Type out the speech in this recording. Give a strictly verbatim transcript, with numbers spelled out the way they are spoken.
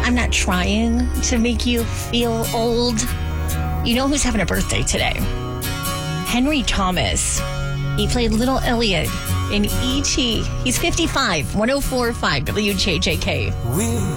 I'm not trying to make you feel old. You know who's having a birthday today? Henry Thomas. He played Little Elliot in E T He's fifty-five, one oh four point five W J J K. We're